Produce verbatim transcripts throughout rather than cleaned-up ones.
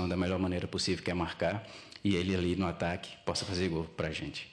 da melhor maneira possível, que é marcar, e ele ali no ataque possa fazer gol para a gente.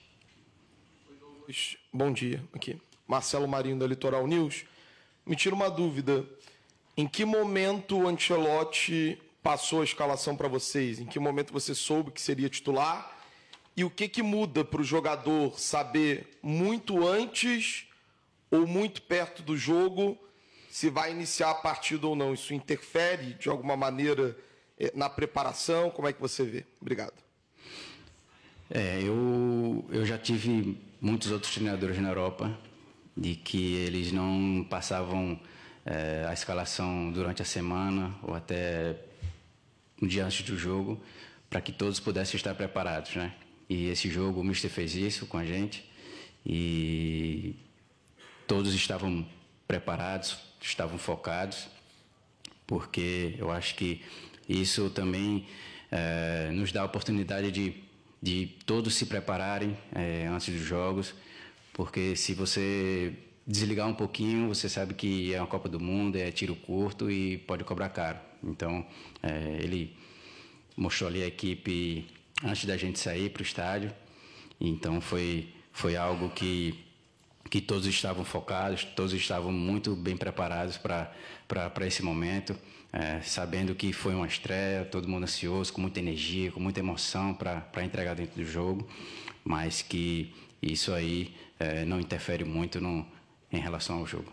Bom dia, aqui. Marcelo Marinho, da Litoral News. Me tira uma dúvida. Em que momento o Ancelotti passou a escalação para vocês? Em que momento você soube que seria titular? E o que, que muda para o jogador saber muito antes ou muito perto do jogo se vai iniciar a partida ou não? Isso interfere de alguma maneira na preparação? Como é que você vê? Obrigado. É, eu, eu já tive muitos outros treinadores na Europa de que eles não passavam é, a escalação durante a semana ou até um dia antes do jogo para que todos pudessem estar preparados, né? E esse jogo o mister fez isso com a gente e todos estavam preparados, estavam focados, porque eu acho que isso também é, nos dá a oportunidade de, de todos se prepararem é, antes dos jogos, porque se você desligar um pouquinho, você sabe que é uma Copa do Mundo, é tiro curto e pode cobrar caro. Então, é, ele mostrou ali a equipe antes da gente sair para o estádio, então foi, foi algo que, que todos estavam focados, todos estavam muito bem preparados para esse momento, é, sabendo que foi uma estreia, todo mundo ansioso, com muita energia, com muita emoção para entregar dentro do jogo, mas que isso aí é, não interfere muito no, em relação ao jogo.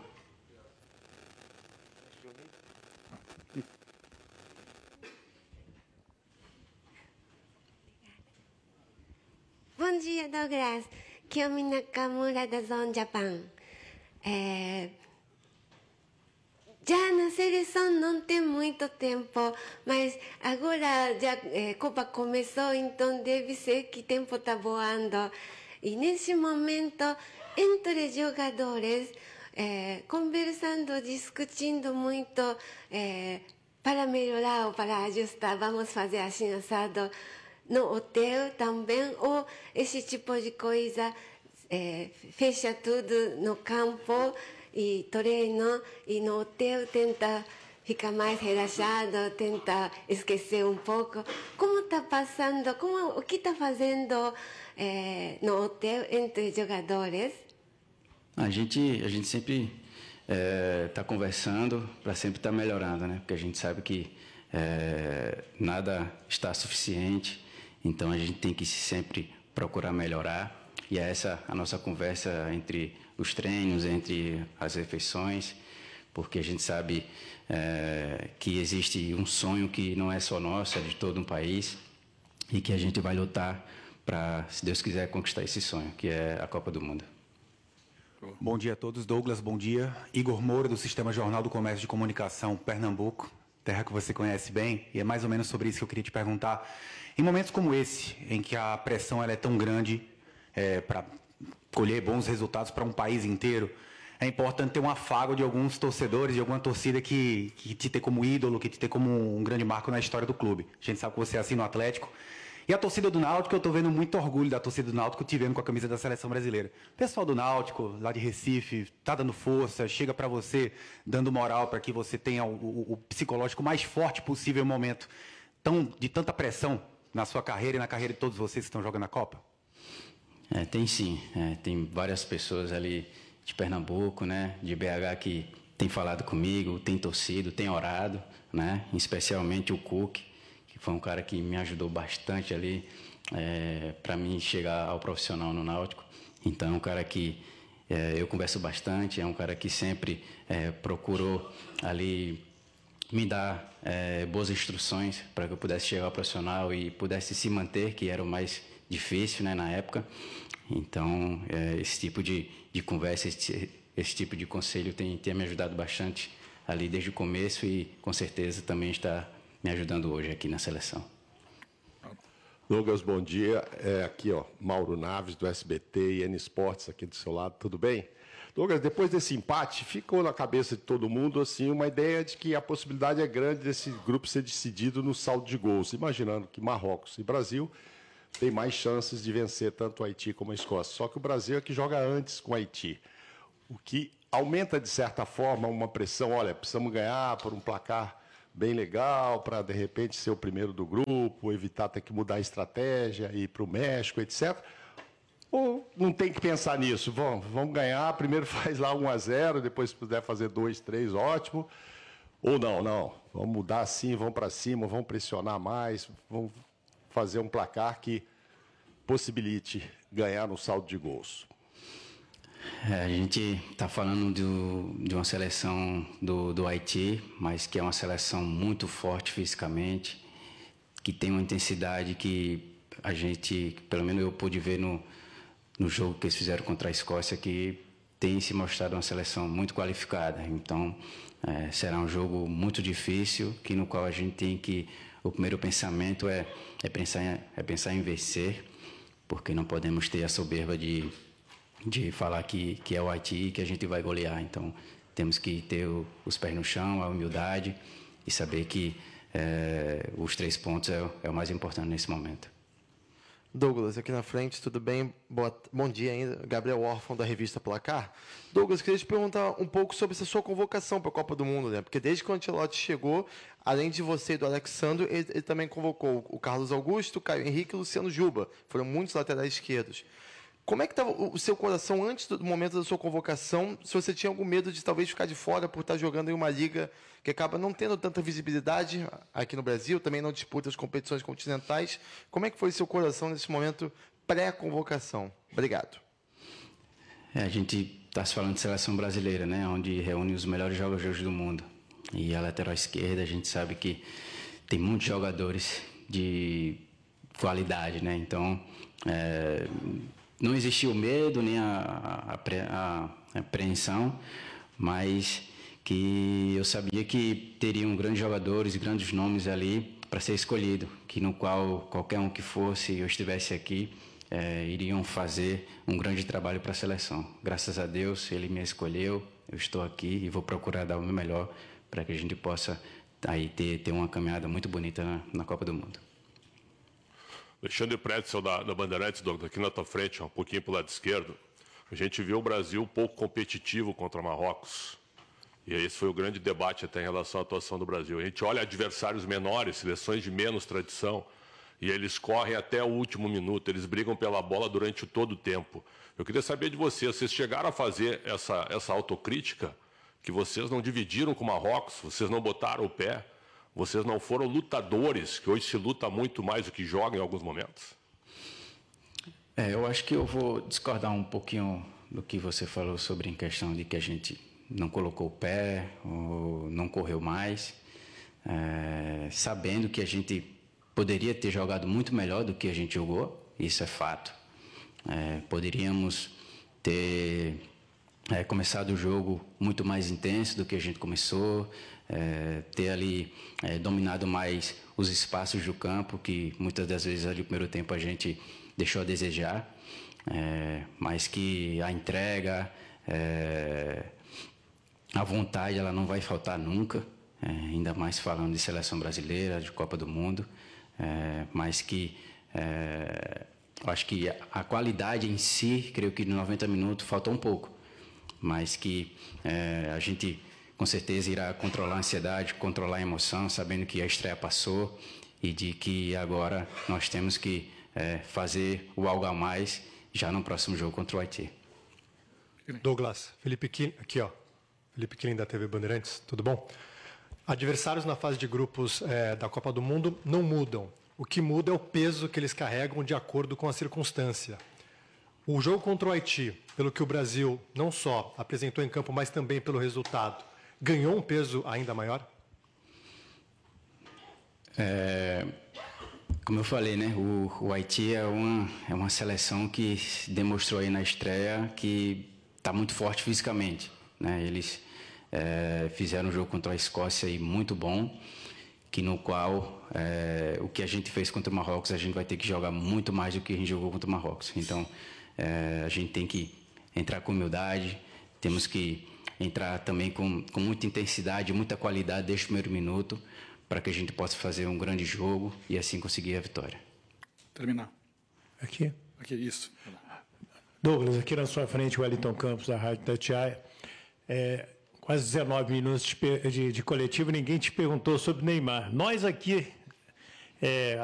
Bom dia, Douglas. Kiyomi Nakamura, da Zone Japan. É... Já na seleção não tem muito tempo, mas agora já é, a Copa começou, então deve ser que o tempo está voando. E nesse momento, entre jogadores, é, conversando, discutindo muito é, para melhorar ou para ajustar, vamos fazer assim assado no hotel também, ou esse tipo de coisa, é, fecha tudo no campo e treino, e no hotel tenta ficar mais relaxado, tenta esquecer um pouco. Como está passando, como, o que está fazendo é, no hotel entre jogadores? A gente, a gente sempre está é, conversando para sempre estar tá melhorando, né? Porque a gente sabe que é, nada está suficiente, então a gente tem que sempre procurar melhorar, e é essa a nossa conversa entre os treinos, entre as refeições, porque a gente sabe é, que existe um sonho que não é só nosso, é de todo um país, e que a gente vai lutar para, se Deus quiser, conquistar esse sonho, que é a Copa do Mundo. Bom dia a todos. Douglas, bom dia. Igor Moura, do Sistema Jornal do Comércio de Comunicação, Pernambuco, terra que você conhece bem, e é mais ou menos sobre isso que eu queria te perguntar. Em momentos como esse, em que a pressão ela é tão grande é, para colher bons resultados para um país inteiro, é importante ter um afago de alguns torcedores, de alguma torcida que, que te tem como ídolo, que te tem como um grande marco na história do clube. A gente sabe que você é assim no Atlético. E a torcida do Náutico, eu estou vendo muito orgulho da torcida do Náutico te vendo com a camisa da Seleção Brasileira. O pessoal do Náutico, lá de Recife, está dando força, chega para você, dando moral para que você tenha o, o, o psicológico mais forte possível no momento tão, de tanta pressão na sua carreira e na carreira de todos vocês que estão jogando a Copa? É, tem sim. É, tem várias pessoas ali de Pernambuco, né, de B H, que tem falado comigo, tem torcido, tem orado, né, especialmente o Cook, que foi um cara que me ajudou bastante ali é, para mim chegar ao profissional no Náutico. Então, é um cara que é, eu converso bastante, é um cara que sempre é, procurou ali me dar é, boas instruções para que eu pudesse chegar ao profissional e pudesse se manter, que era o mais difícil, né, na época. Então, é, esse tipo de, de conversa, esse, esse tipo de conselho tem, tem me ajudado bastante ali desde o começo e, com certeza, também está me ajudando hoje aqui na seleção. Douglas, bom dia. É aqui, ó, Mauro Naves, do S B T e N Esportes, aqui do seu lado. Tudo bem? Douglas, depois desse empate, ficou na cabeça de todo mundo assim, uma ideia de que a possibilidade é grande desse grupo ser decidido no saldo de gols, imaginando que Marrocos e Brasil têm mais chances de vencer tanto o Haiti como a Escócia. Só que o Brasil é que joga antes com o Haiti, o que aumenta, de certa forma, uma pressão. Olha, precisamos ganhar por um placar bem legal para, de repente, ser o primeiro do grupo, evitar ter que mudar a estratégia, ir para o México, etcétera. Ou não tem que pensar nisso? Vamos, vamos ganhar, primeiro faz lá um a zero, depois se puder fazer dois, três, ótimo. Ou não, não, vamos mudar assim, vamos para cima, vamos pressionar mais, vamos fazer um placar que possibilite ganhar no saldo de gols. É, a gente está falando do, de uma seleção do, do Haiti, mas que é uma seleção muito forte fisicamente, que tem uma intensidade que a gente, pelo menos eu pude ver no, no jogo que eles fizeram contra a Escócia, que tem se mostrado uma seleção muito qualificada. Então, é, será um jogo muito difícil, que no qual a gente tem que... O primeiro pensamento é, é, pensar, em, é pensar em vencer, porque não podemos ter a soberba de... de falar que, que é o Haiti e que a gente vai golear. Então, temos que ter o, os pés no chão, a humildade e saber que é, os três pontos é, é o mais importante nesse momento. Douglas, aqui na frente, tudo bem? Boa, bom dia ainda. Gabriel Órfão, da revista Placar. Douglas, queria te perguntar um pouco sobre essa sua convocação para a Copa do Mundo, né? Porque desde que o Ancelotti chegou, além de você e do Alexandre, ele, ele também convocou o Carlos Augusto, o Caio Henrique e o Luciano Juba. Foram muitos laterais esquerdos. Como é que estava o seu coração antes do momento da sua convocação? Se você tinha algum medo de talvez ficar de fora por estar jogando em uma liga que acaba não tendo tanta visibilidade aqui no Brasil, também não disputa as competições continentais. Como é que foi seu coração nesse momento pré-convocação? Obrigado. É, a gente está se falando de seleção brasileira, né? Onde reúne os melhores jogadores do mundo. E a lateral esquerda, a gente sabe que tem muitos jogadores de qualidade, né? Então, é... não existiu medo nem a, a, a apreensão, mas que eu sabia que teriam grandes jogadores, grandes nomes ali para ser escolhido, que no qual qualquer um que fosse eu estivesse aqui, é, iriam fazer um grande trabalho para a seleção. Graças a Deus, ele me escolheu, eu estou aqui e vou procurar dar o meu melhor para que a gente possa aí ter, ter uma caminhada muito bonita na, na Copa do Mundo. Alexandre Pretzel, da, da Bandeirantes, Douglas, aqui na tua frente, um pouquinho para o lado esquerdo. A gente viu o Brasil um pouco competitivo contra Marrocos. E esse foi o grande debate até em relação à atuação do Brasil. A gente olha adversários menores, seleções de menos tradição, e eles correm até o último minuto, eles brigam pela bola durante todo o tempo. Eu queria saber de vocês, vocês chegaram a fazer essa, essa autocrítica, que vocês não dividiram com o Marrocos, vocês não botaram o pé, vocês não foram lutadores, que hoje se luta muito mais do que joga em alguns momentos? É, eu acho que eu vou discordar um pouquinho do que você falou sobre em questão de que a gente não colocou o pé ou não correu mais, é, sabendo que a gente poderia ter jogado muito melhor do que a gente jogou, isso é fato. É, poderíamos ter é, começado o jogo muito mais intenso do que a gente começou, É, ter ali é, dominado mais os espaços do campo, que muitas das vezes ali no primeiro tempo a gente deixou a desejar, é, mas que a entrega, é, a vontade, ela não vai faltar nunca, é, ainda mais falando de seleção brasileira, de Copa do Mundo, é, mas que é, acho que a qualidade em si, creio que nos noventa minutos faltou um pouco, mas que é, a gente com certeza irá controlar a ansiedade, controlar a emoção, sabendo que a estreia passou e de que agora nós temos que é, fazer o algo a mais já no próximo jogo contra o Haiti. Douglas, Felipe Killing, aqui ó, Felipe Killing da T V Bandeirantes, tudo bom? Adversários na fase de grupos é, da Copa do Mundo não mudam. O que muda é o peso que eles carregam de acordo com a circunstância. O jogo contra o Haiti, pelo que o Brasil não só apresentou em campo, mas também pelo resultado, ganhou um peso ainda maior? É, como eu falei, né, o, o Haiti é uma, é uma seleção que demonstrou aí na estreia que está muito forte fisicamente, né? Eles é, fizeram um jogo contra a Escócia aí muito bom, que no qual é, o que a gente fez contra o Marrocos, a gente vai ter que jogar muito mais do que a gente jogou contra o Marrocos. Então, é, a gente tem que entrar com humildade, temos que entrar também com, com muita intensidade, muita qualidade desde o primeiro minuto, para que a gente possa fazer um grande jogo e assim conseguir a vitória. Terminar. Aqui. Aqui, isso. Douglas, aqui na sua frente, o Wellington Campos, da Rádio Tatiaia. É, quase dezenove minutos de, de, de coletivo, ninguém te perguntou sobre Neymar. Nós aqui, é,